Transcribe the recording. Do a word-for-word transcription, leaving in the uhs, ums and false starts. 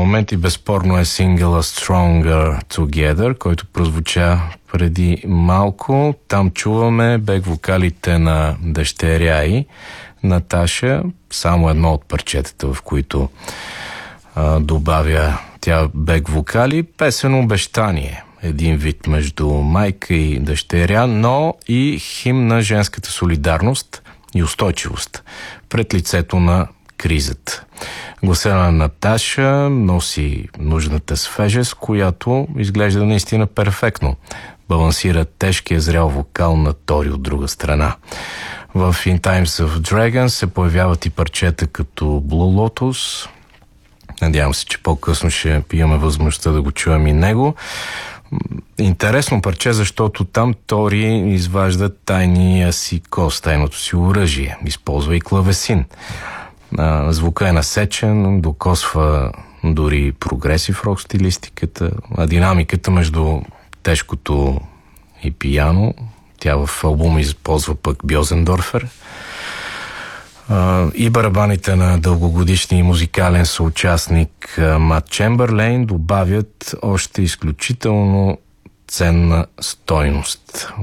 моменти безспорно е сингъла Stronger Together, който прозвуча преди малко. Там чуваме бек-вокалите на дъщеря й, Наташа, само едно от парчетата, в които а, добавя тя бек-вокали. Песен обещание, един вид между майка и дъщеря, но и химн на женската солидарност и устойчивост пред лицето на кризата. Гласа на Наташа носи нужната свежест, която изглежда наистина перфектно. Балансира тежкия зрял вокал на Тори от друга страна. В In Times of Dragons се появяват и парчета като Blue Lotus. Надявам се, че по-късно ще имаме възможността да го чуем и него. Интересно парче, защото там Тори изважда тайния си кост, тайното си оръжие. Използва и клавесин. Звука е насечен, докосва дори прогресив рок стилистиката, а динамиката между тежкото и пияно, тя в албума използва пък Бьозендорфер, и барабаните на дългогодишния музикален съучастник Мат Чембърлейн добавят още изключително ценна стойност.